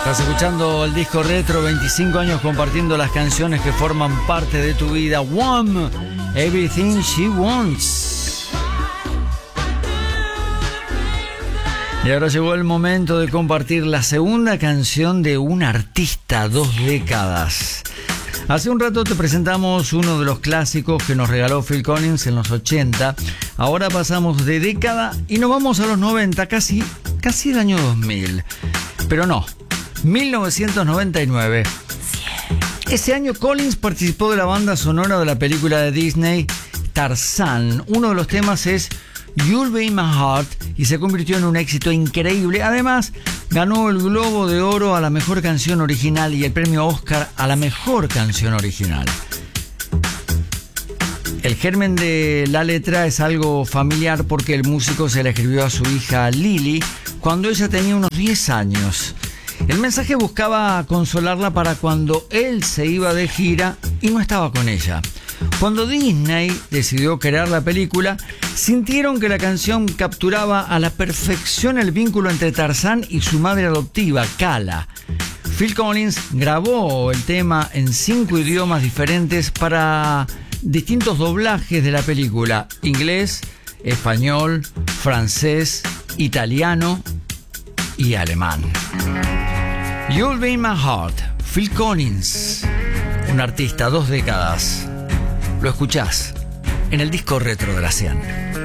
Estás escuchando el disco retro, 25 años compartiendo las canciones que forman parte de tu vida. Wham! Everything She Wants. Y ahora llegó el momento de compartir la segunda canción de un artista, 2 décadas. Hace un rato te presentamos uno de los clásicos que nos regaló Phil Collins en los 80. Ahora pasamos de década y nos vamos a los 90, casi el año 2000. Pero no, 1999. Ese año Collins participó de la banda sonora de la película de Disney Tarzán. Uno de los temas es You'll Be in My Heart y se convirtió en un éxito increíble. Además, ganó el Globo de Oro a la mejor canción original y el premio Oscar a la mejor canción original. El germen de la letra es algo familiar porque el músico se la escribió a su hija Lily cuando ella tenía unos 10 años. El mensaje buscaba consolarla para cuando él se iba de gira y no estaba con ella. Cuando Disney decidió crear la película, sintieron que la canción capturaba a la perfección el vínculo entre Tarzán y su madre adoptiva, Cala. Phil Collins grabó el tema en 5 idiomas diferentes para distintos doblajes de la película: inglés, español, francés, italiano y alemán. You'll Be in My Heart, Phil Collins, un artista, 2 décadas. Lo escuchás en el disco retro de la 100.